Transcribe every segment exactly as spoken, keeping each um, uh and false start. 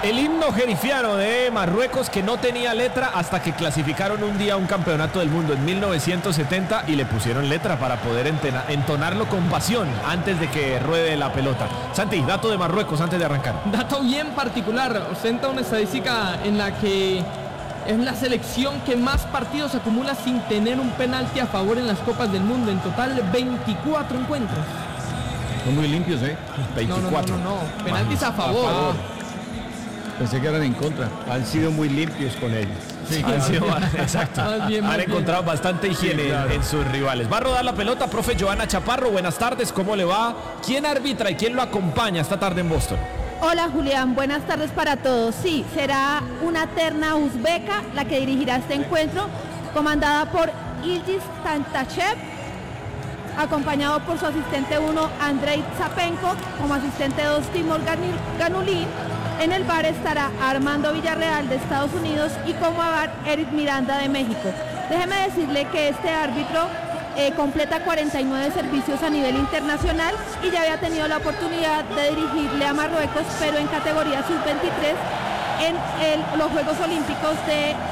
El himno jerifiano de Marruecos, que no tenía letra hasta que clasificaron un día a un campeonato del mundo en mil novecientos setenta y le pusieron letra para poder entena, entonarlo con pasión antes de que ruede la pelota. Santi, dato de Marruecos antes de arrancar. Dato bien particular, ostenta una estadística en la que es la selección que más partidos acumula sin tener un penalti a favor en las Copas del Mundo. En total, veinticuatro encuentros. Son muy limpios, ¿eh? veinticuatro. No, no, no, no, no. Penaltis a favor. A favor. Pensé que eran en contra. Han sido muy limpios con ellos. Sí, han sido, exacto. Más bien, más Han bien. encontrado bastante higiene Sí, claro. en, en sus rivales. Va a rodar la pelota, profe Joana Chaparro. Buenas tardes, ¿cómo le va? ¿Quién arbitra y quién lo acompaña esta tarde en Boston? Hola Julián, buenas tardes para todos. Sí, será una terna uzbeca la que dirigirá este encuentro, comandada por Ilgiz Tantachev, acompañado por su asistente uno, Andrei Zapenko, como asistente dos, Timur Ganulin. En el bar estará Armando Villarreal de Estados Unidos y como bar Eric Miranda de México. Déjeme decirle que este árbitro eh, completa cuarenta y nueve servicios a nivel internacional y ya había tenido la oportunidad de dirigirle a Marruecos, pero en categoría sub veintitrés en el, los Juegos Olímpicos de, eh,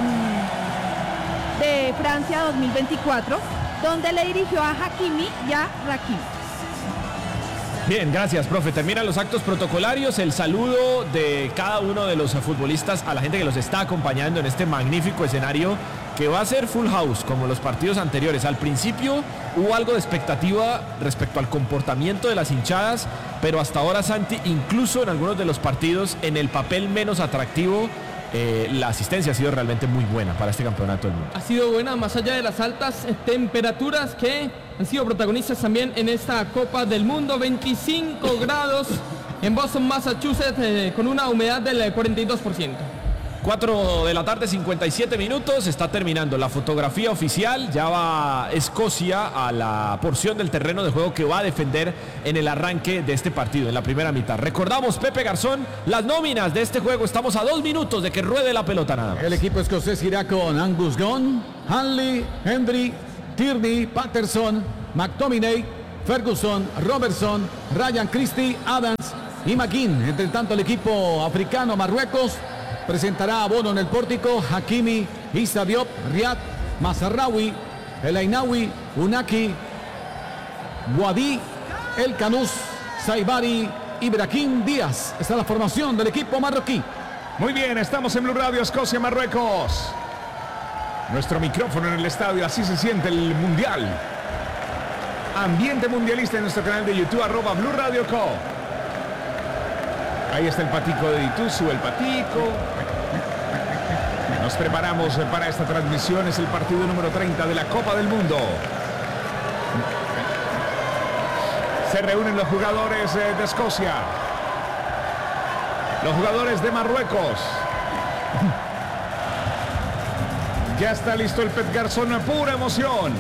de Francia dos mil veinticuatro, donde le dirigió a Hakimi y a Rakimi. Bien, gracias, profe. Terminan los actos protocolarios, el saludo de cada uno de los futbolistas a la gente que los está acompañando en este magnífico escenario que va a ser full house, como los partidos anteriores. Al principio hubo algo de expectativa respecto al comportamiento de las hinchadas, pero hasta ahora, Santi, incluso en algunos de los partidos, en el papel menos atractivo, eh, la asistencia ha sido realmente muy buena para este campeonato del mundo. Ha sido buena, más allá de las altas temperaturas que han sido protagonistas también en esta Copa del Mundo. veinticinco grados en Boston, Massachusetts, eh, con una humedad del cuarenta y dos por ciento. cuatro de la tarde, cincuenta y siete minutos, está terminando la fotografía oficial, ya va Escocia a la porción del terreno de juego que va a defender en el arranque de este partido, en la primera mitad. Recordamos, Pepe Garzón, las nóminas de este juego, estamos a dos minutos de que ruede la pelota nada más. El equipo escocés irá con Angus Gunn, Hanley, Hendry, Tierney, Patterson, McTominay, Ferguson, Robertson, Ryan Christie, Adams y McGinn. Entre tanto, el equipo africano Marruecos presentará a Bono en el pórtico, Hakimi, Issa Diop, Riyad, Mazraoui, El Ainaoui, Unaki, Wadi, El Kanous, Saibari y Brahim Díaz. Esta es la formación del equipo marroquí. Muy bien, estamos en Blue Radio, Escocia, Marruecos. Nuestro micrófono en el estadio, así se siente el Mundial. Ambiente mundialista en nuestro canal de YouTube, arroba Blue Radio Co. Ahí está el patico de Ituzu, el patico. Nos preparamos para esta transmisión, es el partido número treinta de la Copa del Mundo. Se reúnen los jugadores de Escocia, los jugadores de Marruecos. Ya está listo el Pep Garzón, pura emoción.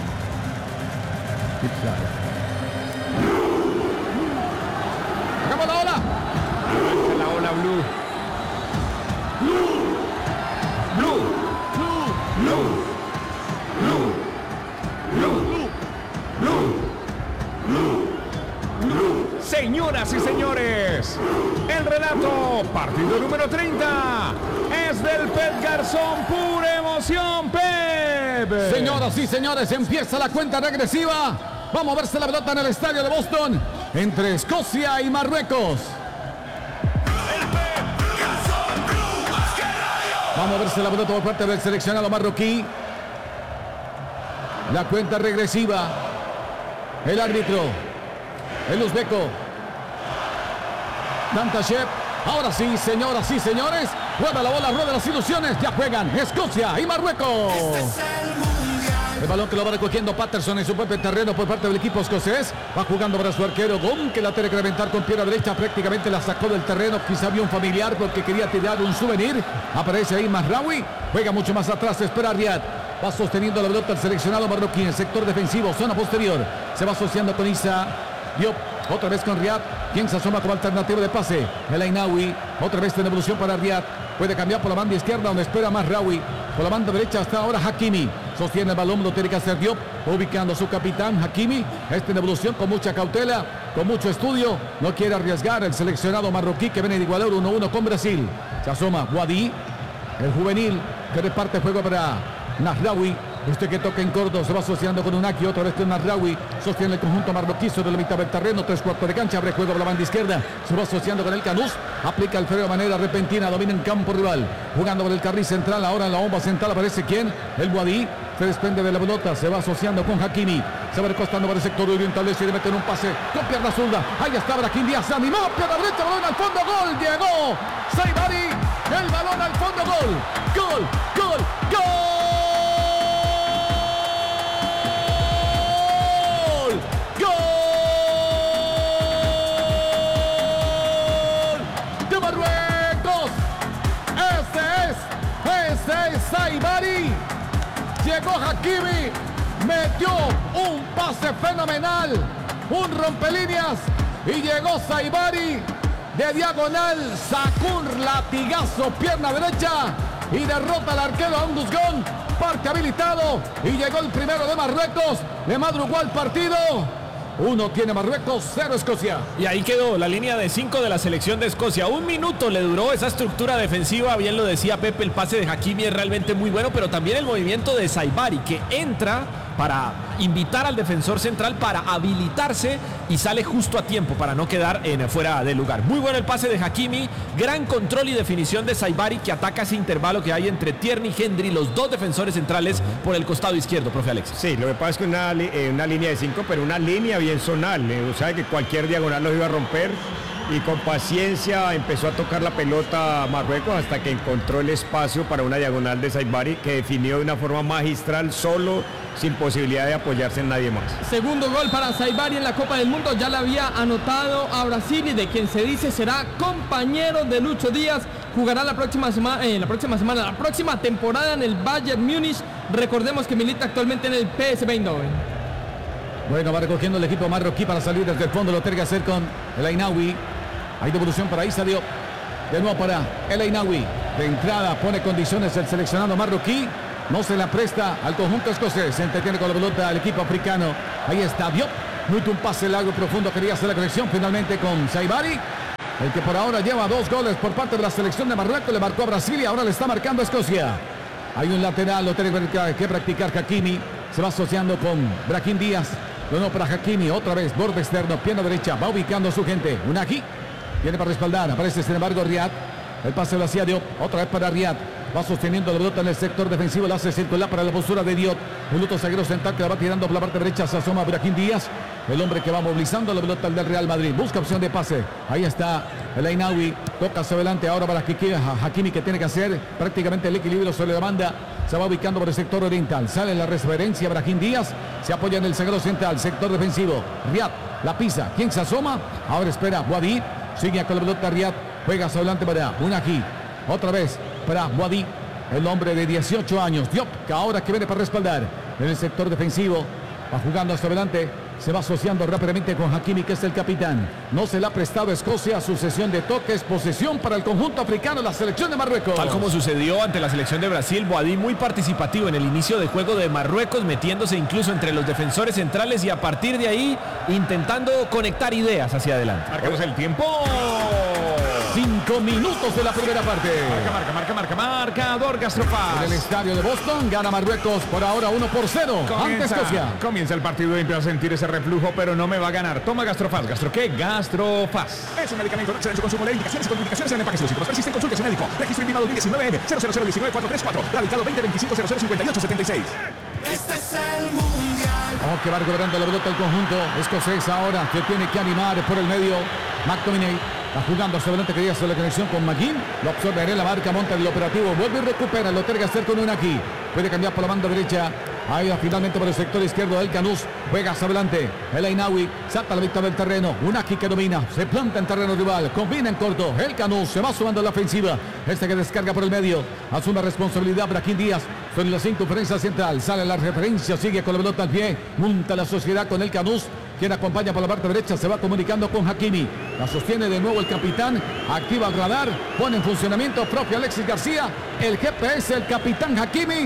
¡Hagamos la ola! Arranca la ola Blue. Blue. Blue. Blue. Blue. Blue. Blue. Blue. Señoras y señores, el relato, partido número treinta, es del Pep Garzón, pura emoción, Pep. Señoras y señores, empieza la cuenta regresiva. Vamos a verse la pelota en el estadio de Boston entre Escocia y Marruecos. Vamos a verse la pelota por parte del seleccionado marroquí. La cuenta regresiva. El árbitro, el uzbeco Tantachev. Ahora sí, señoras y señores, rueda la bola, rueda las ilusiones. Ya juegan Escocia y Marruecos. El balón que lo va recogiendo Patterson en su propio terreno por parte del equipo escocés. Va jugando para su arquero Gon, que la tiene que reventar con pierna derecha. Prácticamente la sacó del terreno. Quizá vio un familiar porque quería tirar un souvenir. Aparece ahí Mazraoui. Juega mucho más atrás. Espera Riyad. Va sosteniendo la pelota el seleccionado marroquí en el sector defensivo. Zona posterior. Se va asociando con Issa Diop. Otra vez con Riyad. Quien se asoma como alternativa de pase. El Ainaoui. Otra vez en evolución para Riyad. Puede cambiar por la banda izquierda donde espera Mazraoui. Por la banda derecha hasta ahora Hakimi. Sostiene el balón, lo tiene que hacer Diop, ubicando a su capitán Hakimi. Este en evolución con mucha cautela, con mucho estudio. No quiere arriesgar el seleccionado marroquí que viene de igualar uno a uno con Brasil. Se asoma Wadi, el juvenil, que reparte juego para Nahraoui. Usted que toca en corto, se va asociando con Unaki, otra vez con Nahraoui. Sostiene el conjunto marroquí sobre la mitad del terreno, tres cuartos de cancha, abre juego por la banda izquierda. Se va asociando con el Canús, aplica el freno de manera repentina, domina en campo rival. Jugando por el carril central, ahora en la bomba central aparece ¿quién? El Wadi. Se desprende de la pelota, se va asociando con Hakimi. Se va recostando por el sector oriental, y le meten un pase con pierna zurda. Ahí está Brahim Díaz, animó, pierna derecha, balón al fondo, gol, llegó Saibari, el balón al fondo, gol, gol, gol, gol. Saibari, llegó Hakimi, metió un pase fenomenal, un rompelíneas y llegó Saibari de diagonal, sacó un latigazo, pierna derecha y derrota al arquero a un Guzgón, parte habilitado y llegó el primero de Marruecos, le madrugó al partido. Uno tiene Marruecos, cero Escocia. Y ahí quedó la línea de cinco de la selección de Escocia. Un minuto le duró esa estructura defensiva. Bien lo decía Pepe, el pase de Hakimi es realmente muy bueno, pero también el movimiento de Saibari, que entra para invitar al defensor central para habilitarse y sale justo a tiempo para no quedar en fuera de lugar. Muy bueno el pase de Hakimi, gran control y definición de Saibari, que ataca ese intervalo que hay entre Tierney y Hendry, los dos defensores centrales por el costado izquierdo, profe Alex. Sí, lo que pasa es que una, eh, una línea de cinco, pero una línea bien zonal, eh, o sea que cualquier diagonal los iba a romper. Y con paciencia empezó a tocar la pelota a Marruecos hasta que encontró el espacio para una diagonal de Saibari, que definió de una forma magistral, solo, sin posibilidad de apoyarse en nadie más. Segundo gol para Saibari en la Copa del Mundo, ya le había anotado a Brasil y de quien se dice será compañero de Lucho Díaz. Jugará la próxima semana, eh, la próxima semana, la próxima temporada en el Bayern Múnich. Recordemos que milita actualmente en el P S V Eindhoven. Bueno, va recogiendo el equipo marroquí para salir desde el fondo, lo tiene que hacer con el Ainaoui. Hay devolución para Issa Diop. De nuevo para el Ainaoui. De entrada pone condiciones el seleccionado marroquí. No se la presta al conjunto escocés. Se entretiene con la pelota el equipo africano. Ahí está Diop. Mete un pase largo y profundo. Quería hacer la conexión finalmente con Saibari, el que por ahora lleva dos goles por parte de la selección de Marruecos. Le marcó a Brasil y ahora le está marcando a Escocia. Hay un lateral, lo tiene que practicar Hakimi. Se va asociando con Brahim Díaz. De nuevo para Hakimi. Otra vez borde externo, pierna derecha. Va ubicando a su gente. Unaki viene para respaldar, aparece sin embargo Riyad. El pase lo hacía Diop, otra vez para Riyad. Va sosteniendo la pelota en el sector defensivo, la hace circular para la postura de Diop. Un luto zaguero central que la va tirando por la parte derecha, se asoma Brahim Díaz. El hombre que va movilizando la pelota del Real Madrid. Busca opción de pase. Ahí está el Ainaoui. Toca hacia adelante ahora para Hakimi, que tiene que hacer prácticamente el equilibrio sobre la banda. Se va ubicando por el sector oriental. Sale la referencia Brahim Díaz. Se apoya en el zaguero central, sector defensivo. Riyad la pisa. ¿Quién se asoma? Ahora espera Wadi. Sigue con la pelota Riyad. Juega hacia adelante para Unaki. Otra vez para Wadi. El hombre de dieciocho años. Diop, que ahora que viene para respaldar en el sector defensivo. Va jugando hacia adelante. Se va asociando rápidamente con Hakimi, que es el capitán. No se le ha prestado a Escocia sucesión de toques. Posesión para el conjunto africano, la selección de Marruecos. Tal como sucedió ante la selección de Brasil, Boadí muy participativo en el inicio de juego de Marruecos, metiéndose incluso entre los defensores centrales y a partir de ahí intentando conectar ideas hacia adelante. Marcamos el tiempo. Cinco minutos de la primera parte. Marca, marca, marca, marca, marcador Gastrofaz. En el estadio de Boston gana Marruecos por ahora uno por cero ante Escocia. Comienza el partido y empieza a sentir ese reflujo, pero no me va a ganar. Toma Gastrofaz. ¿Gastro qué? Gastrofaz. Es un medicamento, no exceden su consumo. Leer indicaciones y contraindicaciones en el empaque. Si los síntomas persisten, consulte a su médico. Registro intimado diecinueve M cero cero cero uno nueve cuatro tres cuatro. Radicado veinte veinticinco cero cero cincuenta y ocho setenta y seis. Este es el mundial. Oh, que va recuperando la pelota el conjunto escocés ahora, que tiene que animar por el medio. McTominay va jugando hacia adelante, quería hacer la conexión con McGinn. Lo absorbe en la marca, monta el operativo, vuelve y recupera. Lo tiene que hacer con Unaki. Puede cambiar por la banda derecha. Ahí va finalmente por el sector izquierdo del Canús. Juega hacia adelante. El Ainaoui salta a la mitad del terreno. Unaki que domina. Se planta en terreno rival. Combina en corto. El Canús se va sumando a la ofensiva. Este que descarga por el medio. Asume responsabilidad Brahim Díaz. Son las cinco diferencias central. Sale la referencia. Sigue con la pelota al pie. Monta la sociedad con el Canús. Quien acompaña por la parte derecha se va comunicando con Hakimi. La sostiene de nuevo el capitán. Activa el radar. Pone en funcionamiento propio Alexis García. El G P S, el capitán Hakimi.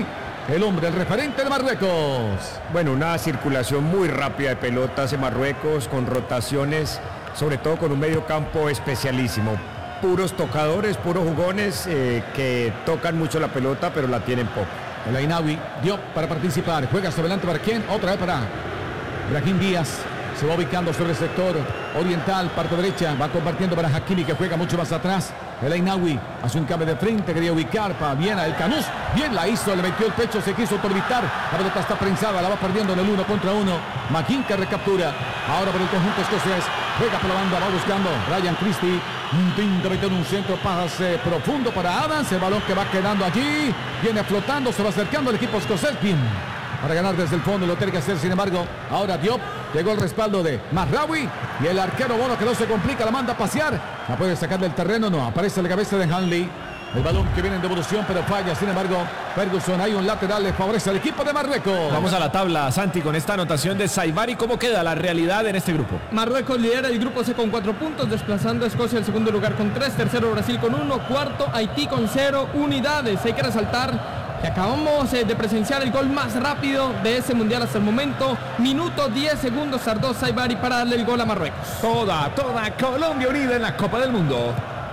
el hombre, el referente de Marruecos. Bueno, una circulación muy rápida de pelotas en Marruecos, con rotaciones, sobre todo con un medio campo especialísimo. Puros tocadores, puros jugones eh, que tocan mucho la pelota, pero la tienen poco. El Ainawi dio para participar. Juega hacia adelante para quién. Otra vez para Brahim Díaz. Se va ubicando sobre el sector oriental, parte derecha. Va compartiendo para Hakimi, que juega mucho más atrás. El Ainawi hace un cambio de frente. Quería ubicar para bien a El Canús. Bien la hizo, le metió el pecho, se quiso orbitar. La pelota está prensada, la va perdiendo en el uno contra uno. Makin que recaptura. Ahora por el conjunto escocés. Juega por la banda, va buscando Ryan Christie. Intenta meter un centro, pase profundo para Adams. El balón que va quedando allí. Viene flotando, se va acercando el equipo escocés. Bien. Para ganar desde el fondo lo tiene que hacer, sin embargo, ahora Diop, llegó el respaldo de Mazraoui y el arquero Bono, que no se complica, la manda a pasear, la puede sacar del terreno, no, aparece la cabeza de Hanley, el balón que viene en devolución pero falla, sin embargo, Ferguson, hay un lateral, le favorece al equipo de Marruecos. Vamos a la tabla, Santi, con esta anotación de Saibari. ¿Cómo queda la realidad en este grupo? Marruecos lidera el grupo C con cuatro puntos, desplazando a Escocia al segundo lugar con tres, tercero Brasil con uno, cuarto Haití con cero unidades. Hay que resaltar que acabamos eh, de presenciar el gol más rápido de ese mundial hasta el momento. Minuto diez segundos tardó Saibari para darle el gol a Marruecos. Toda, toda Colombia unida en la Copa del Mundo.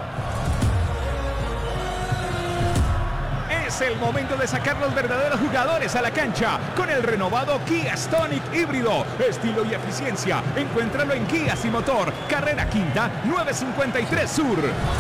Es el momento de sacar los verdaderos jugadores a la cancha con el renovado Kia Stonic híbrido. Estilo y eficiencia. Encuéntralo en Guías y Motor. Carrera Quinta, nueve cincuenta y tres Sur.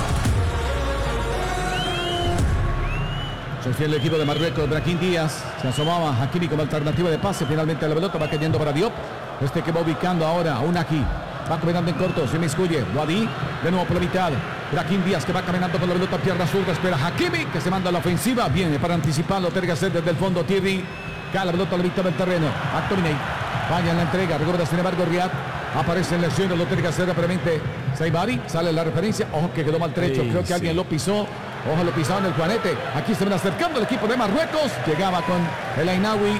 Se fiel el equipo de Marruecos, Brahim Díaz, se asomaba Hakimi como alternativa de pase, finalmente la pelota va cayendo para Diop, este que va ubicando ahora a Unaki, va caminando en corto, se inmiscuye, Wadi, de nuevo por la mitad, Brahim Díaz que va caminando con la pelota, pierna zurda, espera Hakimi, que se manda a la ofensiva, viene para anticipar, lo tiene que hacer desde el fondo, Thierry, cae la pelota a la mitad del terreno, McTominay, falla en la entrega, recuerda sin embargo Riyad, aparece en lesiones, lo tiene que hacer rápidamente Saibari, sale la referencia, ojo que quedó maltrecho, sí, creo que sí. alguien lo pisó. Ojo, lo pisaron el juanete. Aquí se ven acercando el equipo de Marruecos. Llegaba con el Ainawi.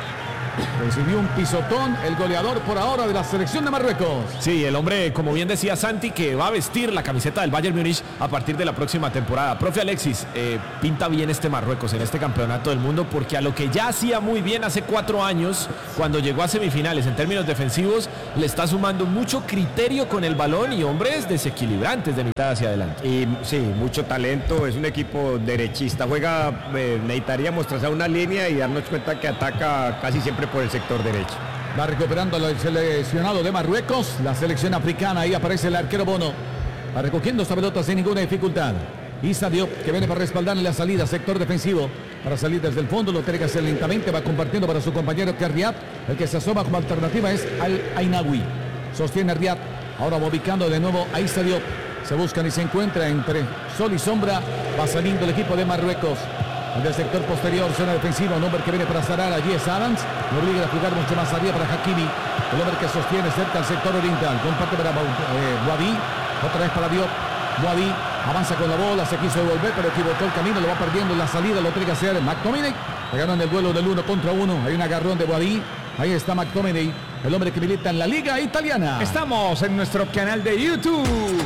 Recibió un pisotón el goleador por ahora de la selección de Marruecos. Sí, el hombre, como bien decía Santi, que va a vestir la camiseta del Bayern Múnich a partir de la próxima temporada. Profe Alexis, eh, pinta bien este Marruecos en este campeonato del mundo, porque a lo que ya hacía muy bien hace cuatro años, cuando llegó a semifinales en términos defensivos, le está sumando mucho criterio con el balón y hombres desequilibrantes de mitad hacia adelante. Y sí, mucho talento, es un equipo derechista. Juega, eh, necesitaríamos trazar una línea y darnos cuenta que ataca casi siempre por el sector derecho. Va recuperando el seleccionado de Marruecos, la selección africana. Ahí aparece el arquero Bono, va recogiendo esta pelota sin ninguna dificultad. Issa Diop, que viene para respaldar en la salida, sector defensivo, para salir desde el fondo, lo tiene que hacer lentamente, va compartiendo para su compañero que es Riyad. El que se asoma como alternativa es Al Ainawi. Sostiene Riyad, ahora va ubicando de nuevo a Issa Diop. Se buscan y se encuentra entre sol y sombra, va saliendo el equipo de Marruecos. Del sector posterior, zona defensiva, un hombre que viene para Sarar, allí es Adams, lo obliga a jugar mucho más arriba para Hakimi, el hombre que sostiene cerca al sector oriental, comparte para eh, Wadi, otra vez para Diop, Wadi avanza con la bola, se quiso devolver, pero equivocó el camino, lo va perdiendo en la salida, lo tiene que hacer McTominay, pegaron el duelo del uno contra uno, hay un agarrón de Wadi, ahí está McTominay, el hombre que milita en la Liga Italiana. Estamos en nuestro canal de YouTube.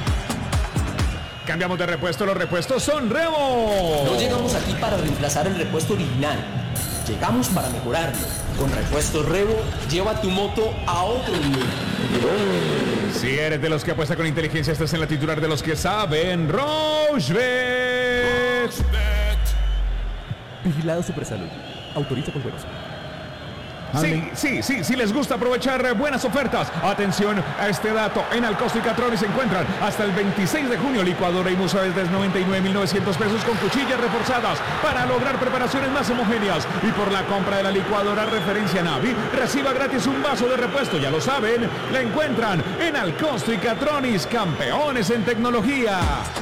Cambiamos de repuesto, los repuestos son Remo. No llegamos aquí para reemplazar el repuesto original, llegamos para mejorarlo. Con Repuestos Revo, lleva tu moto a otro nivel. Si eres de los que apuesta con inteligencia, estás en la titular de los que saben. Rochebet. Vigilado Supersalud. Autoriza con juegos. Sí, sí, sí, si les gusta aprovechar buenas ofertas, atención a este dato, en Alcosto y Catroni se encuentran hasta el veintiséis de junio licuadora y musa desde noventa y nueve mil novecientos pesos con cuchillas reforzadas para lograr preparaciones más homogéneas, y por la compra de la licuadora referencia Navi, reciba gratis un vaso de repuesto, ya lo saben, la encuentran en Alcosto y Catronis, campeones en tecnología.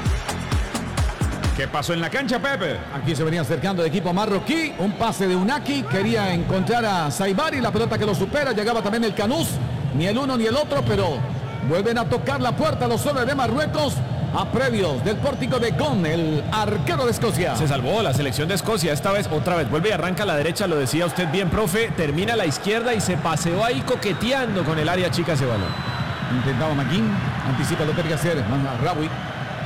¿Qué pasó en la cancha, Pepe? Aquí se venía acercando el equipo marroquí, un pase de Unaki, quería encontrar a Saibari, la pelota que lo supera, llegaba también el Canús, ni el uno ni el otro, pero vuelven a tocar la puerta los hombres de Marruecos a previos del pórtico de Gon, el arquero de Escocia. Se salvó la selección de Escocia, esta vez otra vez, vuelve y arranca a la derecha, lo decía usted bien, profe, termina a la izquierda y se paseó ahí coqueteando con el área chica ese balón. Intentaba Makin, anticipa lo que tiene que hacer Mazraoui.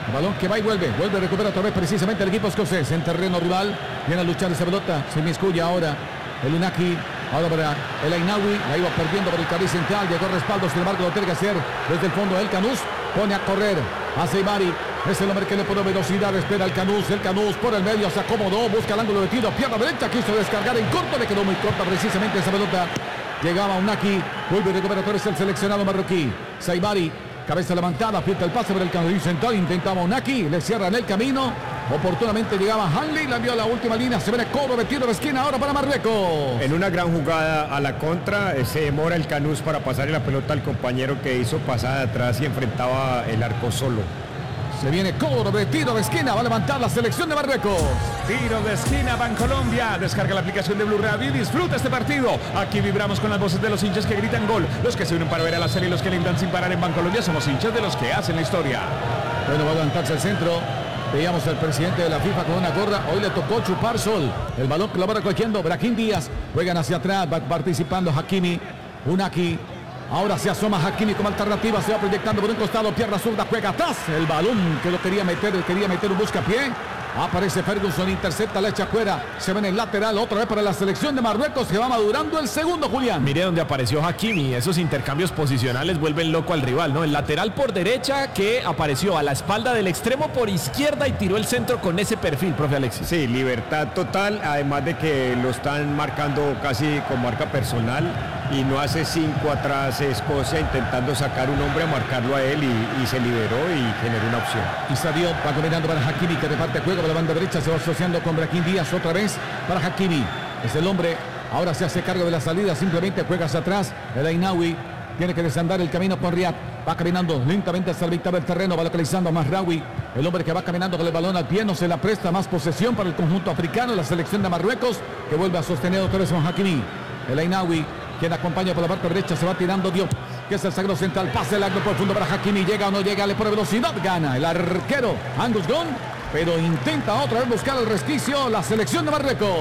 El balón que va y vuelve. Vuelve a recuperar otra vez precisamente el equipo escocés en terreno rival. Viene a luchar esa pelota. Se inmiscuye ahora el Unaki. Ahora para el Ainawi. La iba perdiendo por el carril central. Llegó respaldo. Sin embargo, lo tiene que hacer desde el fondo el Canús. Pone a correr a Seibari. Es el hombre que le pone velocidad. Espera el Canús. El Canús por el medio se acomodó. Busca el ángulo de tiro. Pierna derecha. Quiso descargar en corto. Le quedó muy corta precisamente esa pelota. Llegaba Unaki. Vuelve a recuperar otra vez el seleccionado marroquí. Seibari. Cabeza levantada, filtra el pase por el carril central, intentaba Unaki, le cierran el camino, oportunamente llegaba Hanley, la envió a la última línea, se ve el cobro de tiro de esquina ahora para Marruecos. En una gran jugada a la contra, se demora el Canús para pasarle la pelota al compañero que hizo pasada atrás y enfrentaba el arco solo. Se viene cobro de tiro de esquina, va a levantar la selección de Marruecos. Tiro de esquina, Bancolombia. Descarga la aplicación de Blue Radio y disfruta este partido. Aquí vibramos con las voces de los hinchas que gritan gol, los que se unen para ver a la serie y los que alentan sin parar en Bancolombia. Somos hinchas de los que hacen la historia. Bueno, va a levantarse el centro. Veíamos al presidente de la FIFA con una gorra. Hoy le tocó chupar sol. El balón que lo va recogiendo Brahim Díaz. Juegan hacia atrás, va participando Hakimi. Unaki. Ahora se asoma Hakimi como alternativa, se va proyectando por un costado, pierna zurda, juega atrás. El balón que lo quería meter, quería meter un buscapié. Aparece Ferguson, intercepta, la echa fuera. Se ve en el lateral, otra vez para la selección de Marruecos, que va madurando el segundo, Julián. Mire donde apareció Hakimi, esos intercambios posicionales vuelven loco al rival, ¿no? El lateral por derecha que apareció a la espalda del extremo por izquierda y tiró el centro con ese perfil, profe Alexis. Sí, libertad total, además de que lo están marcando casi con marca personal y no hace cinco atrás Escocia intentando sacar un hombre a marcarlo a él y, y se liberó y generó una opción. Y Sadio va combinando para Hakimi, que reparte juego por la banda derecha, se va asociando con Brahim Díaz otra vez para Hakimi. Es el hombre, ahora se hace cargo de la salida, simplemente juega hacia atrás. El Ainawi tiene que desandar el camino con Riyad. Va caminando lentamente hasta la mitad del terreno, va localizando a Mazraoui, el hombre que va caminando con el balón al pie, no se la presta, más posesión para el conjunto africano, la selección de Marruecos, que vuelve a sostener otra vez con Hakimi. El Ainawi, quien acompaña por la parte derecha, se va tirando Diop, que es el sagro central, pase largo profundo para Hakimi, llega o no llega, le pone velocidad, gana el arquero Angus Gunn, pero intenta otra vez buscar el resquicio la selección de Marruecos.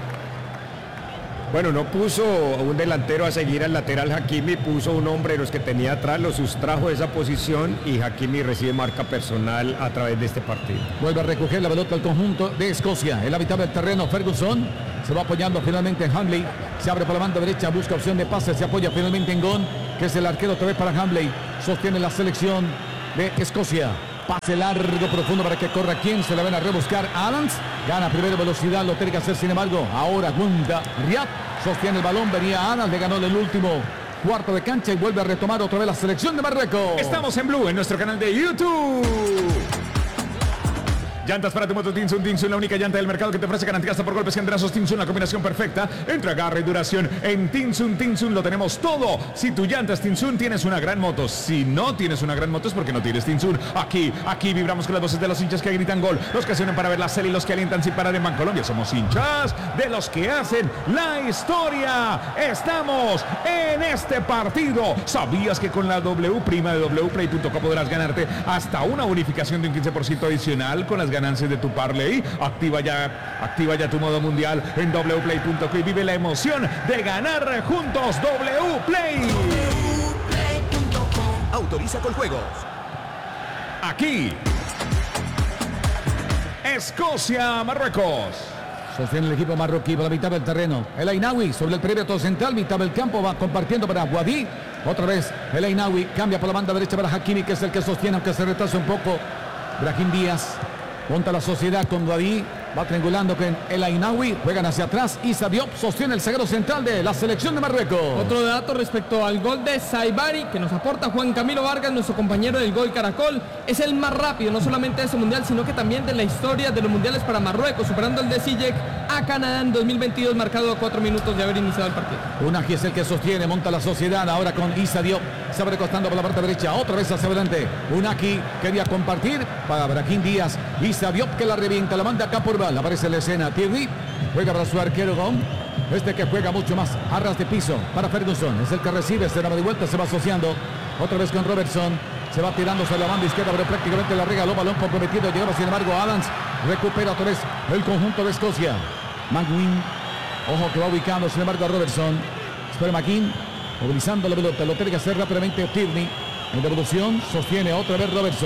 Bueno, no puso un delantero a seguir al lateral Hakimi, puso un hombre de los que tenía atrás, lo sustrajo de esa posición y Hakimi recibe marca personal a través de este partido. Vuelve a recoger la pelota al conjunto de Escocia. En la mitad del terreno, Ferguson se va apoyando finalmente en Hamley. Se abre por la banda derecha, busca opción de pase, se apoya finalmente en Gon, que es el arquero otra vez para Hamley. Sostiene la selección de Escocia. Pase largo, profundo para que corra quien se la ven a rebuscar. Adams gana primero velocidad, lo tiene que hacer sin embargo. Ahora Gunda Riyad sostiene el balón, venía Adams, le ganó en el último cuarto de cancha y vuelve a retomar otra vez la selección de Marruecos. Estamos en Blue, en nuestro canal de YouTube. Llantas para tu moto Tinsun. Tinsun, la única llanta del mercado que te ofrece garantía hasta por golpes y andrazos. Tinsun, la combinación perfecta entre agarre y duración. En Tinsun, Tinsun lo tenemos todo. Si tu llanta es Tinsun, tienes una gran moto. Si no tienes una gran moto es porque no tienes Tinsun. Aquí, aquí vibramos con las voces de los hinchas que gritan gol, los que se unen para ver la serie y los que alientan sin parar en Bancolombia. Somos hinchas de los que hacen la historia. Estamos en este partido. ¿Sabías que con la W prima de w play punto com podrás ganarte hasta una bonificación de un quince por ciento adicional con las ganancias de tu parlay? Activa ya, activa ya tu modo mundial en w play punto com y vive la emoción de ganar juntos. W Play. w play punto com. Autoriza con juegos. Aquí, Escocia, Marruecos. Sostiene el equipo marroquí por la mitad del terreno. El Ainawi sobre el perímetro central, mitad del campo, va compartiendo para Wadi. Otra vez el Ainawi cambia por la banda derecha para Hakimi, que es el que sostiene, aunque se retrasa un poco. Brahim Díaz monta la sociedad con Wadi, va triangulando con el Ainawi, juegan hacia atrás y Diop sostiene el zaguero central de la selección de Marruecos. Otro dato respecto al gol de Saibari que nos aporta Juan Camilo Vargas, nuestro compañero del Gol Caracol, es el más rápido, no solamente de este mundial, sino que también de la historia de los mundiales para Marruecos, superando el de Ziyech a Canadá en dos mil veintidós, marcado a cuatro minutos de haber iniciado el partido. Unagi es el que sostiene, monta la sociedad ahora con Issa Diop, se abre costando por la parte derecha, otra vez hacia adelante. Unagi quería compartir para Brahim Díaz, Issa Diop que la revienta, la manda acá por bal, aparece en la escena Thierry, juega para su arquero Gon, este que juega mucho más a ras de piso para Ferguson, es el que recibe, se da de vuelta, se va asociando otra vez con Robertson, se va tirando sobre la banda izquierda, pero prácticamente la regaló, balón comprometido, llegaba sin embargo Adams, recupera otra vez el conjunto de Escocia. McGuinn, ojo que va ubicando sin embargo a Robertson, espera McGuinn, movilizando la pelota, lo tiene que hacer rápidamente Tierney, en devolución sostiene otra vez Robertson,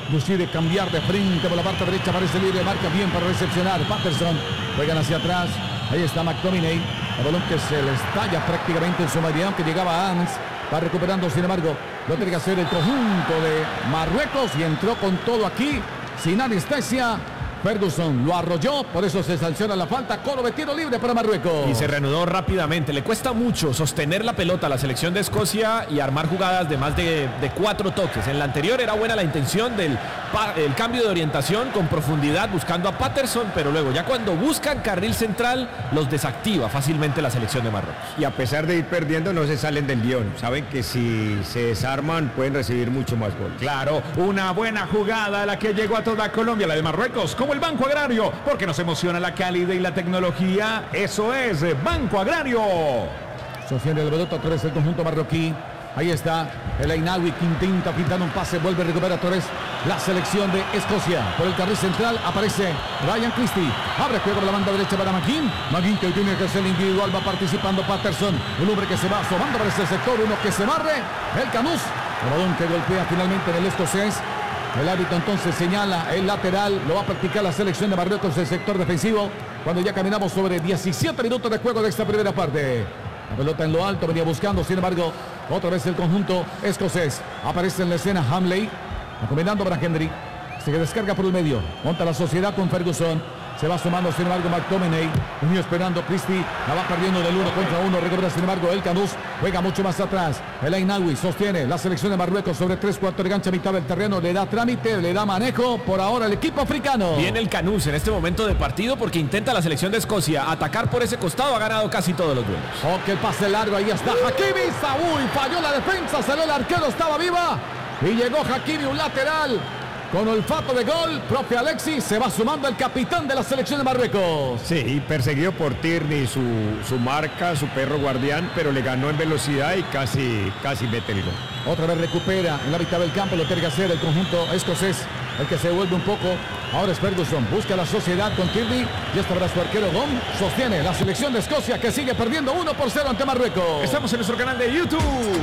decide cambiar de frente por la parte derecha, aparece libre, marca bien para recepcionar. Patterson, juegan hacia atrás, ahí está McTominay, el balón que se le estalla prácticamente en su mayoría, aunque llegaba Adams, va recuperando, sin embargo, lo tiene que hacer el conjunto de Marruecos y entró con todo aquí, sin anestesia. Ferguson lo arrolló, por eso se sanciona la falta. Colo de tiro libre para Marruecos. Y se reanudó rápidamente. Le cuesta mucho sostener la pelota a la selección de Escocia y armar jugadas de más de, de cuatro toques. En la anterior era buena la intención del el cambio de orientación con profundidad buscando a Patterson, pero luego ya cuando buscan carril central los desactiva fácilmente la selección de Marruecos. Y a pesar de ir perdiendo no se salen del guión. Saben que si se desarman pueden recibir mucho más gol. Claro, una buena jugada la que llegó a toda Colombia, la de Marruecos, como el Banco Agrario, porque nos emociona la calidad y la tecnología. Eso es Banco Agrario. Sostiene el pelota otra vez el conjunto marroquí. Ahí está el Ainawi que intenta pintar un pase, vuelve a recuperar otra vez la selección de Escocia. Por el carril central aparece Ryan Christie. Abre juego por la banda derecha para McGinn. McGinn que tiene que ser individual, va participando Patterson. Un hombre que se va asomando por ese sector, uno que se barre. El Canús. El balón que golpea finalmente en el escocés. El árbitro entonces señala el lateral, lo va a practicar la selección de Marruecos en el sector defensivo, cuando ya caminamos sobre diecisiete minutos de juego de esta primera parte. La pelota en lo alto, venía buscando, sin embargo, otra vez el conjunto escocés. Aparece en la escena Hamley, acomodando para Henry, se descarga por el medio, monta la sociedad con Ferguson. Se va sumando, sin embargo, McTominay. Unió esperando Christie. La va perdiendo del uno contra uno. Recupera, sin embargo, el Canús. Juega mucho más atrás. El Ainawi sostiene la selección de Marruecos sobre tres cuartos de cancha, mitad del terreno. Le da trámite, le da manejo. Por ahora el equipo africano. Viene el Canús en este momento de partido porque intenta la selección de Escocia atacar por ese costado. Ha ganado casi todos los duelos. Ok, el pase largo. Ahí está Hakimi. Saúl falló la defensa. Salió el arquero. Estaba viva. Y llegó Hakimi, un lateral. Con olfato de gol, profe Alexis, se va sumando el capitán de la selección de Marruecos. Sí, perseguido por Tierney, su, su marca, su perro guardián, pero le ganó en velocidad y casi, casi mete el gol. Otra vez recupera en la mitad del campo, lo tiene que hacer el conjunto escocés, el que se vuelve un poco. Ahora es Ferguson, busca la sociedad con Tierney, y esta para su arquero Gom, sostiene la selección de Escocia que sigue perdiendo uno por cero ante Marruecos. Estamos en nuestro canal de YouTube.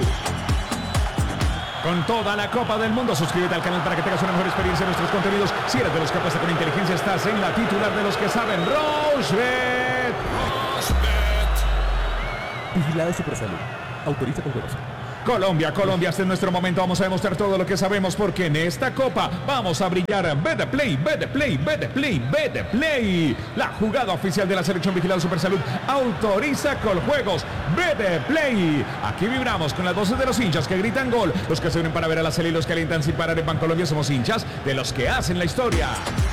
Con toda la Copa del Mundo, suscríbete al canal para que tengas una mejor experiencia en nuestros contenidos. Si eres de los que apuesta con inteligencia, estás en la titular de los que saben, Rochebet. Vigilado Supersalud. Autoriza con juegos. Colombia, Colombia, este es nuestro momento. Vamos a demostrar todo lo que sabemos porque en esta Copa vamos a brillar. Bet the Play, Bet the Play, Bet the Play, Bet the Play. La jugada oficial de la selección Vigilado Supersalud autoriza con juegos. Bet the Play. Aquí vibramos con las voces de los hinchas que gritan gol. Los que se unen para ver a la serie y los que alientan sin parar en Bancolombia. Somos hinchas de los que hacen la historia.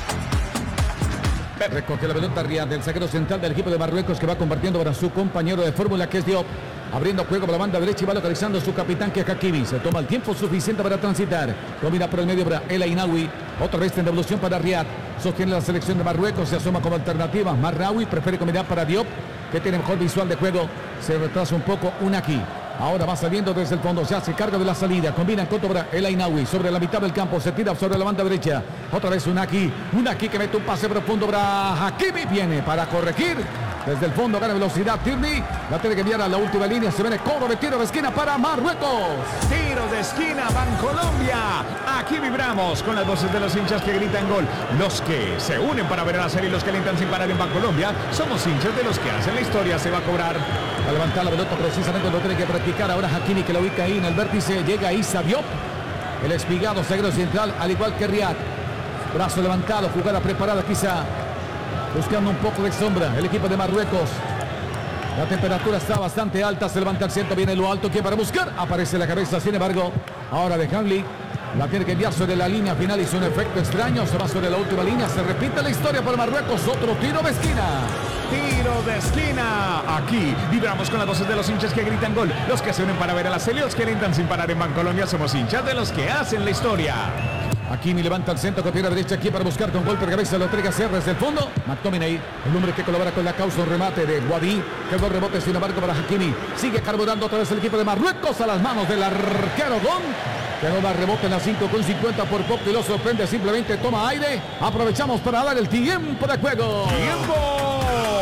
Recoge la pelota Riyad, del zaguero central del equipo de Marruecos que va compartiendo para su compañero de fórmula que es Diop. Abriendo juego por la banda derecha y va localizando su capitán que es Hakimi. Se toma el tiempo suficiente para transitar. Combina por el medio para El Ainawi. Otra vez en devolución para Riyad. Sostiene la selección de Marruecos. Se asoma como alternativa. Marraoui prefiere combinar para Diop, que tiene mejor visual de juego. Se retrasa un poco Unaki. Ahora va saliendo desde el fondo, ya se carga de la salida, combina con Cobra El Ainawi sobre la mitad del campo, se tira sobre la banda derecha, otra vez Unaki, Unaki que mete un pase profundo para Hakimi, viene para corregir, desde el fondo gana velocidad Tierney, la tiene que enviar a la última línea, se viene cobro de tiro de esquina para Marruecos. Tiro de esquina, Bancolombia. Aquí vibramos con las voces de los hinchas que gritan gol. Los que se unen para ver a la serie y los que alientan sin parar en Bancolombia, somos hinchas de los que hacen la historia, se va a cobrar. A levantar la pelota precisamente lo tiene que practicar ahora Hakimi que lo ubica ahí en el vértice, llega Issa Diop, el espigado zaguero central, al igual que Riyad. Brazo levantado, jugada preparada quizá, buscando un poco de sombra el equipo de Marruecos. La temperatura está bastante alta, se levanta el centro, viene lo alto, que para buscar, aparece la cabeza, sin embargo, ahora de Hamley, la tiene que enviar sobre la línea final, hizo un efecto extraño, se va sobre la última línea, se repite la historia por Marruecos, otro tiro de esquina. Tiro de esquina. Aquí vibramos con las voces de los hinchas que gritan gol. Los que se unen para ver a la serie, los que alientan sin parar en Bancolombia, somos hinchas de los que hacen la historia. Hakimi levanta el centro con pierna derecha aquí para buscar con golpe de cabeza, lo entrega Serra desde el fondo. McTominay, el hombre que colabora con la causa, un remate de Wadi, que dos rebotes sin embargo para Hakimi. Sigue carburando otra vez el equipo de Marruecos a las manos del arquero Gon, que no da rebote en la cinco con cincuenta por poco y lo sorprende, simplemente toma aire. Aprovechamos para dar el tiempo de juego. ¡Tiempo!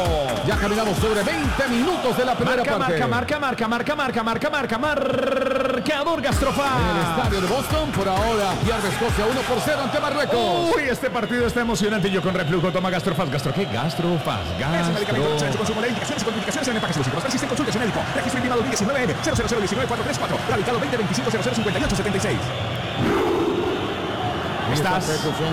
Ya caminamos sobre veinte minutos de la primera Marca, parte. marca, marca, marca, marca, marca, marca, marca, marcador Gastrofaz. En el estadio de Boston, por ahora pierde Escocia uno por cero ante Marruecos. Uy, este partido está emocionante. Yo con reflujo, toma Gastrofaz. ¿Gastro qué? Gastrofaz. Es un medicamento en su consumo. Leer indicaciones y contraindicaciones en el empaque exclusivo. Existen consultas en médico. Registro intimado diecinueve M cero cero cero uno nueve cuatro tres cuatro. Radicado veinte veinticinco cero cero cincuenta y ocho setenta y seis. Estás Ferguson.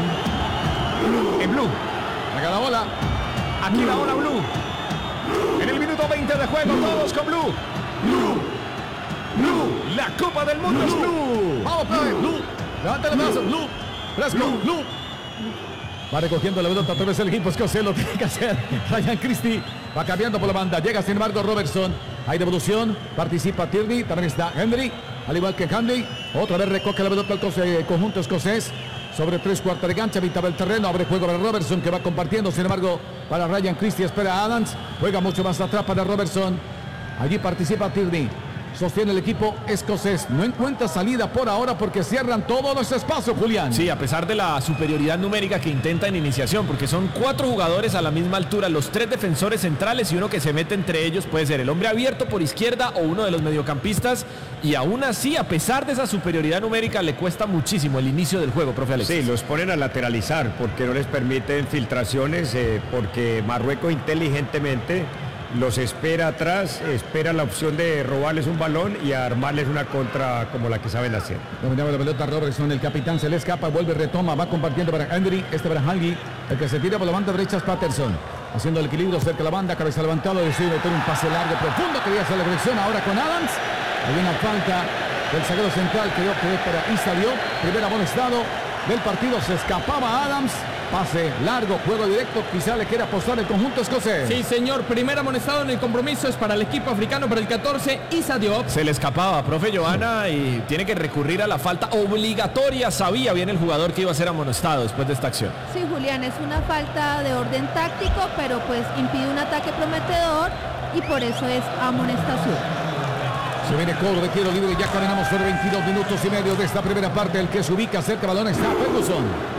en blue. Haga la bola. Aquí la ola blue. En el minuto veinte de juego, todos con blue. Blue. Blue. La Copa del Mundo es blue. Vamos, play. Blue. Levanta el brazo. Blue. Fresco. Blue. Va recogiendo la pelota otra vez el equipo escocés. Lo tiene que hacer Ryan Christie. Va cambiando por la banda. Llega sin embargo Robertson. Hay devolución. Participa Tierney. También está Henry. Al igual que Henry. Otra vez recoge la pelota el conjunto escocés. Sobre tres cuartos de cancha, mitad del terreno, abre juego para Robertson que va compartiendo, sin embargo, para Ryan Christie, espera a Adams, juega mucho más atrás para Robertson, allí participa Tierney, sostiene el equipo escocés, no encuentra salida por ahora porque cierran todos los espacios, Julián. Sí, a pesar de la superioridad numérica que intenta en iniciación, porque son cuatro jugadores a la misma altura, los tres defensores centrales y uno que se mete entre ellos puede ser el hombre abierto por izquierda o uno de los mediocampistas, y aún así, a pesar de esa superioridad numérica, le cuesta muchísimo el inicio del juego, profe Alex. Sí, los ponen a lateralizar porque no les permiten filtraciones, eh, porque Marruecos inteligentemente los espera atrás, espera la opción de robarles un balón y armarles una contra como la que saben hacer. Dominaba la pelota Robertson, el capitán se le escapa, vuelve, retoma, va compartiendo para Henry, este para Hagi, el que se tira por la banda derecha es Patterson, haciendo el equilibrio cerca de la banda, cabeza levantada, decide meter un pase largo, profundo, quería hacer la conexión ahora con Adams, hay una falta del zaguero central, creo que es para Issa Diop, primer amonestado del partido, se escapaba Adams. Pase largo, juego directo, quizá le quiera apostar el conjunto escocés. Sí, señor, primer amonestado en el compromiso es para el equipo africano, para el catorce, Issa Diop. Se le escapaba, profe Johanna, y tiene que recurrir a la falta obligatoria. Sabía bien el jugador que iba a ser amonestado después de esta acción. Sí, Julián, es una falta de orden táctico, pero pues impide un ataque prometedor y por eso es amonestación. Se viene cobro de tiro libre, ya caminamos sobre veintidós minutos y medio de esta primera parte. El que se ubica cerca del balón está Ferguson.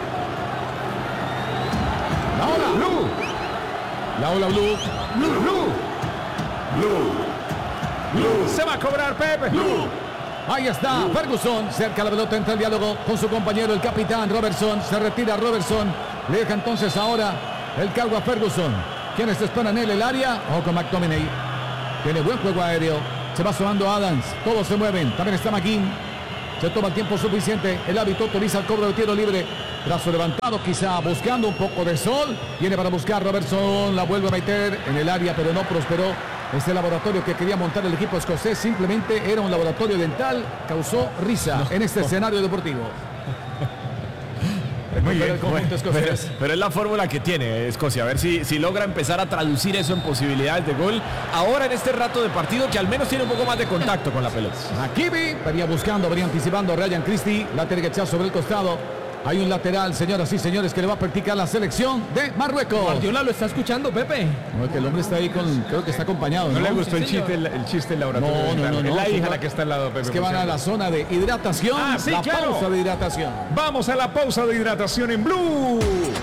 La ola blue. La ola blue. Blue, blue. Blue. Blue. Se va a cobrar Pepe. Blue. Ahí está Ferguson. Cerca de la pelota, entra el diálogo con su compañero, el capitán Robertson. Se retira Robertson. Le deja entonces ahora el cargo a Ferguson. Quienes esperan en él el área. Ojo con McTominay. Tiene buen juego aéreo. Se va sumando Adams. Todos se mueven. También está McKean. Se toma el tiempo suficiente. El hábito autoriza el cobro de tiro libre. Brazo levantado, quizá buscando un poco de sol. Viene para buscar Robertson. La vuelve a meter en el área, pero no prosperó. Este laboratorio que quería montar el equipo escocés simplemente era un laboratorio dental. Causó risa no, en este no. escenario deportivo. Muy bien, bueno, pero, pero es la fórmula que tiene Escocia. A ver si, si logra empezar a traducir eso en posibilidades de gol. Ahora en este rato de partido que al menos tiene un poco más de contacto con la pelota. Hakimi venía buscando, venía anticipando a Ryan Christie. La tiene que echar sobre el costado. Hay un lateral, señoras y señores, que le va a practicar la selección de Marruecos. Guardiola lo está escuchando, Pepe. No, es que el hombre está ahí con, creo que está acompañado. No, ¿no? le gustó Sí, el chiste, el, el chiste del laboratorio. No, no, no, no, es la no, hija no, la que está al lado de Pepe. Es que van a la zona de hidratación. Ah, sí, la claro. pausa de hidratación. Vamos a la pausa de hidratación en Blue.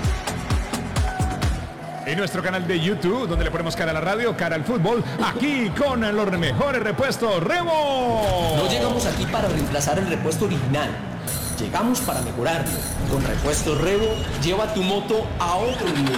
En nuestro canal de YouTube, donde le ponemos cara a la radio, cara al fútbol, aquí con los mejores repuestos Remo. No llegamos aquí para reemplazar el repuesto original. Llegamos para mejorarlo. Con Repuestos Revo, lleva tu moto a otro nivel.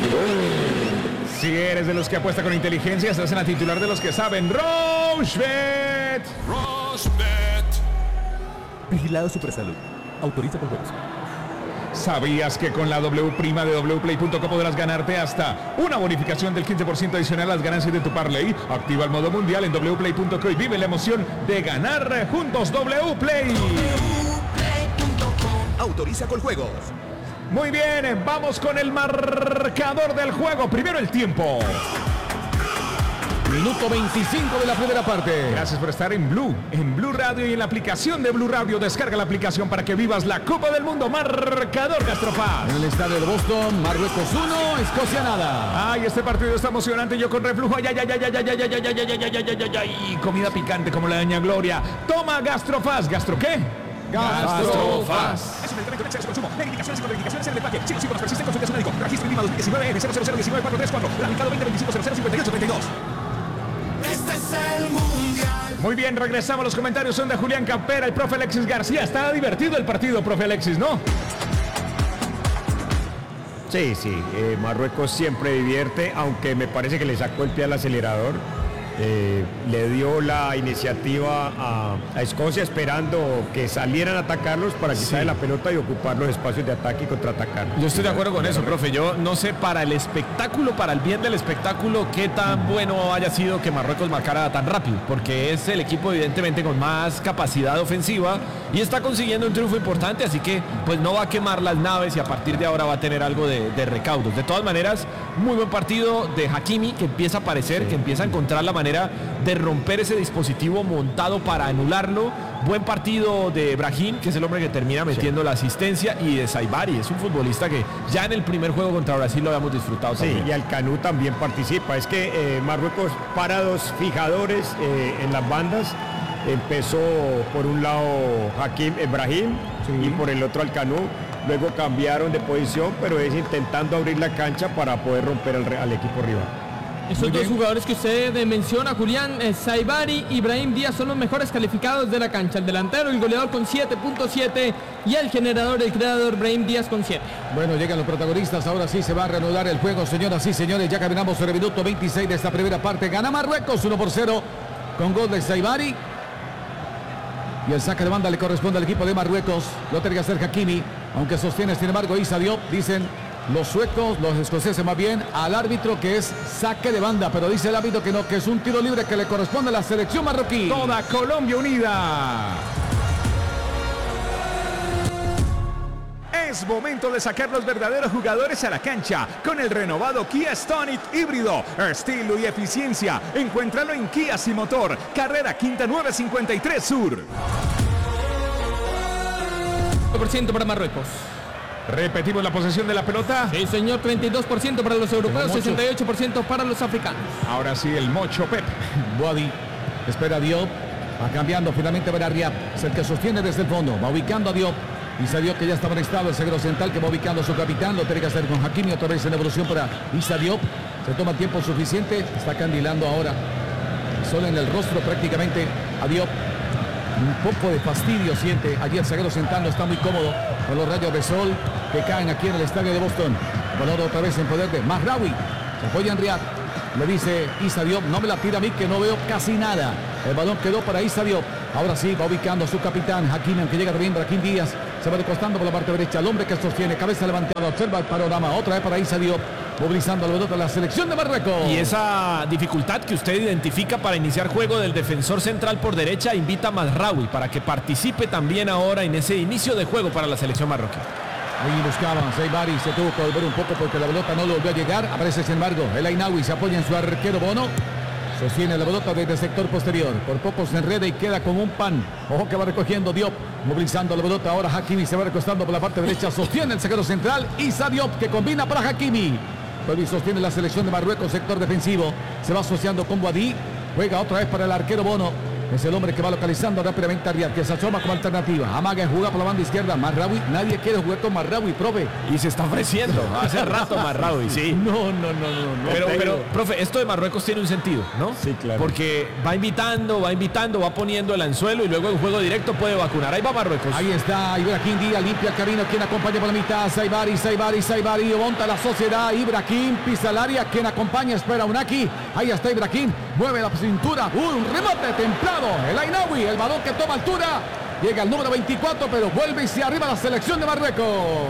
Si eres de los que apuesta con inteligencia, estás en la titular de los que saben. Rochebet. Rochebet. Vigilado Supersalud. Autoriza por juegos. ¿Sabías que con la W prima de w play punto com podrás ganarte hasta una bonificación del quince por ciento adicional a las ganancias de tu parlay? Activa el modo mundial en w play punto com y vive la emoción de ganar juntos. W Play. Autoriza con juegos. Muy bien, vamos con el marcador del juego. Primero el tiempo. Minuto veinticinco de la primera parte. Gracias por estar en Blue, en Blue Radio y en la aplicación de Blue Radio. Descarga la aplicación para que vivas la Copa del Mundo. Marcador Gastrofaz. En el estadio de Boston, Marruecos uno, Escocia nada. Ay, este partido está emocionante. Yo con reflujo. Ay, ay, ay, ay, ay, ay, ay, ay, ay, ay, ay, ay, ay, ay. Comida picante como la doña Gloria. Toma Gastrofaz. ¿Gastro qué? Gastrofaz. Es un medicamento en exceso de consumo. Leer indicaciones y contraindicaciones en el empaque. Si los síntomas persisten, consulte a su médico. Registro intimado diecinueve M cero cero cero uno nueve cuatro tres cuatro. Radicado veinte veinticinco cero cero cincuenta y ocho Muy bien, regresamos. Los comentarios son de Julián Campera, el profe Alexis García. Está divertido el partido, profe Alexis, ¿no? Sí, sí, eh, Marruecos siempre divierte, aunque me parece que le sacó el pie al acelerador. Eh, le dio la iniciativa a, a Escocia esperando que salieran a atacarlos para quitarle Sí. la pelota y ocupar los espacios de ataque y contraatacar. Yo estoy de acuerdo con eso, profe. Yo no sé para el espectáculo, para el bien del espectáculo, qué tan bueno haya sido que Marruecos marcara tan rápido, porque es el equipo evidentemente con más capacidad ofensiva y está consiguiendo un triunfo importante, así que pues no va a quemar las naves y a partir de ahora va a tener algo de, de recaudos. De todas maneras, muy buen partido de Hakimi, que empieza a aparecer, sí. que empieza a encontrar la manera de romper ese dispositivo montado para anularlo. Buen partido de Brahim, que es el hombre que termina metiendo sí. la asistencia, y de Saibari, es un futbolista que ya en el primer juego contra Brasil lo habíamos disfrutado sí, también. Y Alcanú también participa. Es que eh, Marruecos para dos fijadores eh, en las bandas. Empezó por un lado Hakim Brahim sí. y por el otro Alcanú. Luego cambiaron de posición, pero es intentando abrir la cancha para poder romper al, al equipo rival. Esos dos jugadores que usted menciona, Julián, eh, Saibari y Brahim Díaz, son los mejores calificados de la cancha. El delantero, el goleador con siete punto siete y el generador, el creador, Brahim Díaz con siete. Bueno, llegan los protagonistas, ahora sí se va a reanudar el juego, señoras y señores. Ya caminamos sobre el minuto veintiséis de esta primera parte. Gana Marruecos uno por cero con gol de Saibari. Y el saque de banda le corresponde al equipo de Marruecos. Lo tiene que hacer Hakimi, aunque sostiene, sin embargo, Issa Diop. Dicen los suecos, los escoceses más bien, al árbitro que es saque de banda, pero dice el árbitro que no, que es un tiro libre que le corresponde a la selección marroquí. Toda Colombia unida. Es momento de sacar los verdaderos jugadores a la cancha con el renovado Kia Stonic híbrido. Estilo y eficiencia. Encuéntralo en Kia Sin Motor, carrera Quinta nueve cincuenta y tres Sur. cinco por ciento para Marruecos. Repetimos la posesión de la pelota. Sí, señor, treinta y dos por ciento para los europeos, sesenta y ocho por ciento para los africanos. Ahora sí, el mocho Pep. Boadi espera a Diop. Va cambiando finalmente para Riab. Es el que sostiene desde el fondo. Va ubicando a Diop. Issa Diop, que ya estaba en estado, el zaguero central que va ubicando a su capitán. Lo tiene que hacer con Hakimi, otra vez en evolución para Issa Diop. Se toma tiempo suficiente. Está candilando ahora. Solo en el rostro prácticamente a Diop. Un poco de fastidio siente. Allí el zaguero central no está muy cómodo con los rayos de sol que caen aquí en el estadio de Boston. Balón otra vez en poder de Mazraoui. Se apoya en Riad. Le dice Issa Diop, no me la tira a mí que no veo casi nada. El balón quedó para Issa Diop. Ahora sí, va ubicando a su capitán, Hakimi, aunque llega también Brahim Díaz. Se va recostando por la parte derecha. El hombre que sostiene, cabeza levantada, observa el panorama. Otra vez para Issa Diop, movilizando al pelota de la selección de Marruecos. Y esa dificultad que usted identifica para iniciar juego del defensor central por derecha, invita a Mazraoui para que participe también ahora en ese inicio de juego para la selección marroquí. Ahí buscaban, Saibari se tuvo que volver un poco porque la pelota no lo volvió a llegar. Aparece sin embargo el Ainaoui, se apoya en su arquero Bono. Sostiene la pelota desde el sector posterior. Por poco se enreda y queda como un pan. Ojo que va recogiendo Diop, movilizando la pelota. Ahora Hakimi se va recostando por la parte derecha. Sostiene el zaguero central. Issa Diop que combina para Hakimi. Pero sostiene la selección de Marruecos, sector defensivo. Se va asociando con Boadi. Juega otra vez para el arquero Bono. Es el hombre que va localizando rápidamente a Riad, que se asoma como alternativa. Amaga en jugar por la banda izquierda. Mazraoui, nadie quiere jugar con Mazraoui, profe. Y se está ofreciendo. Hace rato Mazraoui, sí. No, no, no, no. no pero, pero, profe, esto de Marruecos tiene un sentido, ¿no? Sí, claro. Porque va invitando, va invitando, va poniendo el anzuelo y luego en juego directo puede vacunar. Ahí va Marruecos. Ahí está Ibrahim Díaz, limpia el camino. Quien acompaña por la mitad, Saibari, Saibari, Saibari. Monta la sociedad. Ibrahim pisa el área. Quien acompaña, espera Unaki. Ahí está Ibrahim. Mueve la cintura. Uh, un remate templado. El Ainaoui, el balón que toma altura. Llega al número veinticuatro, pero vuelve y se arriba la selección de Marruecos.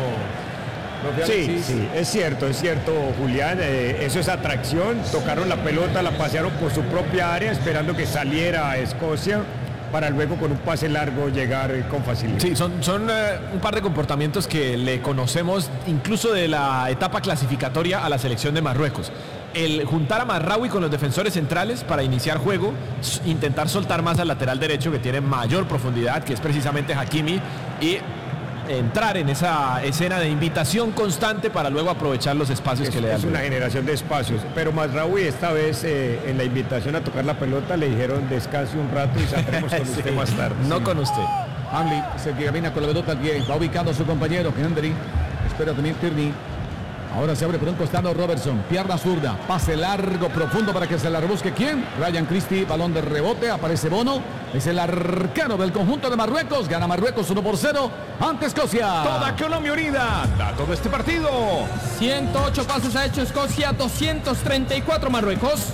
Sí, sí, es cierto, es cierto, Julián. Eh, eso es atracción. Tocaron la pelota, la pasearon por su propia área, esperando que saliera a Escocia, para luego con un pase largo llegar eh, con facilidad. Sí, son, son eh, un par de comportamientos que le conocemos incluso de la etapa clasificatoria a la selección de Marruecos. El juntar a Mazraoui con los defensores centrales para iniciar juego, intentar soltar más al lateral derecho que tiene mayor profundidad, que es precisamente Hakimi, y entrar en esa escena de invitación constante para luego aprovechar los espacios es, que le dan. Es una generación de espacios, pero Mazraoui esta vez eh, en la invitación a tocar la pelota le dijeron descanse un rato y saldremos con sí, usted más tarde. No sí. con usted. Hamli se camina con la pelota al pie, va ubicando a su compañero Hendry. Espera también Tierney. Ahora se abre por un costado Robertson, pierna zurda, pase largo, profundo para que se la rebusque. ¿Quién? Ryan Christie, balón de rebote, aparece Bono. Es el arquero del conjunto de Marruecos. Gana Marruecos uno por cero ante Escocia. Toda Colombia unida. Dato de este partido. ciento ocho pasos ha hecho Escocia, doscientos treinta y cuatro Marruecos.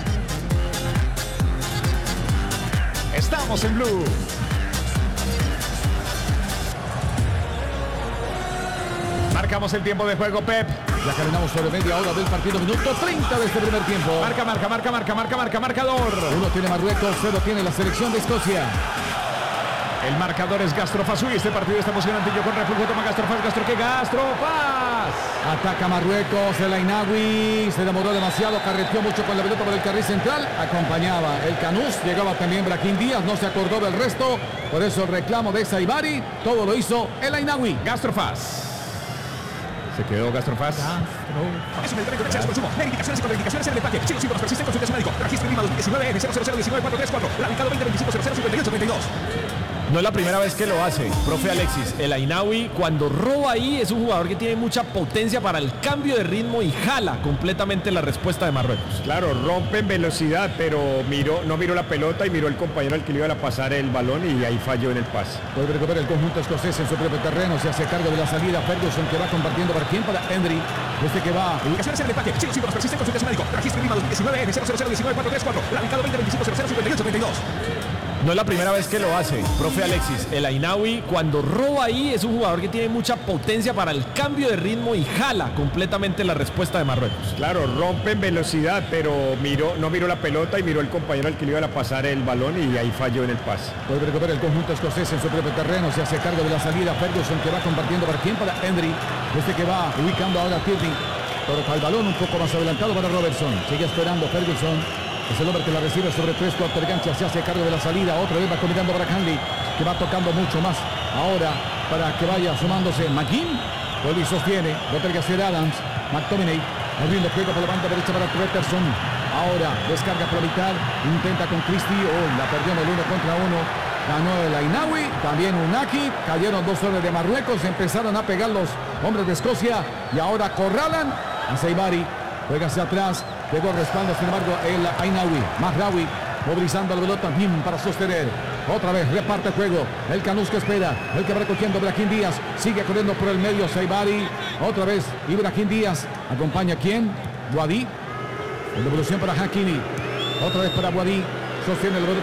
Estamos en Blue. Marcamos el tiempo de juego, Pep. Ya caminamos sobre media hora del partido, minuto treinta de este primer tiempo. Marca, marca, marca, marca, marca, marca, marcador. Uno tiene Marruecos, cero tiene la selección de Escocia. El marcador es Gastrofaz. Uy, este partido está emocionante. Yo con reflujo toma Gastrofaz. Gastro que Gastrofaz. Ataca Marruecos, el Ainawi se demoró demasiado, carreteó mucho con la pelota por el carril central. Acompañaba el Canús, llegaba también Brahim Díaz, no se acordó del resto. Por eso el reclamo de Saibari, todo lo hizo el Ainawi. Gastrofaz. Se quedó Gastrofaz. Es un medicamento de exceso consumo. Verificaciones y contraindicaciones en el empaque. Si los síntomas persisten, consulte a su médico. Registro I N I M A dos mil diecinueve N cero cero cero uno nueve cuatro tres cuatro. Radicado veinte veinticinco cero cero cincuenta y ocho treinta y dos. No es la primera vez que lo hace, profe Alexis. El Ainawi, cuando roba ahí, es un jugador que tiene mucha potencia para el cambio de ritmo y jala completamente la respuesta de Marruecos. Claro, rompe en velocidad, pero miró, no miró la pelota y miró el compañero al que le iba a pasar el balón y ahí falló en el pase. Puede recuperar el conjunto escocés en su propio terreno, se hace cargo de la salida. Ferguson que va compartiendo para quién, para Henry. Este que va. Verificaciones en el empaque. Si los síntomas persisten, consulte a su médico. Registro I N I M A dos mil diecinueve N cero cero cero uno nueve cuatro tres cuatro. Radicado veinte veinticinco cero cero cincuenta y ocho treinta y dos. No es la primera vez que lo hace, profe Alexis. El Ainawi, cuando roba ahí, es un jugador que tiene mucha potencia para el cambio de ritmo y jala completamente la respuesta de Marruecos. Claro, rompe en velocidad, pero miró, no miró la pelota y miró el compañero al que le iba a pasar el balón y ahí falló en el pase. Puede recuperar el conjunto escocés en su propio terreno, se hace cargo de la salida. Ferguson que va compartiendo para quién, para Henry. Este que va ubicando ahora a Tierney. Coloca el balón un poco más adelantado para Robertson. Sigue esperando Ferguson. Es el hombre que la recibe sobre tres cuartos de cancha. Se hace cargo de la salida. Otra vez va combinando para Hanley, que va tocando mucho más. Ahora para que vaya sumándose McGinn. Poli sostiene. Lo tiene que hacer Adams. McTominay. Abriendo juego por la banda derecha para Peterson. Ahora descarga por la mitad. Intenta con Christie. Oh, la perdió en el uno contra uno. Ganó el Ainawi. También Unaki. Cayeron dos hombres de Marruecos. Empezaron a pegar los hombres de Escocia. Y ahora corralan a Saibari. Juega hacia atrás. Llegó respaldo, sin embargo, el Ainawi. Mahraoui movilizando la pelota bien para sostener. Otra vez reparte el juego. El Canús que espera. El que va recogiendo Brahim Díaz. Sigue corriendo por el medio Saibari. Otra vez Ibrahim Díaz. Acompaña quién? Boadi. En devolución para Hakimi. Otra vez para Boadi. Sostiene el balón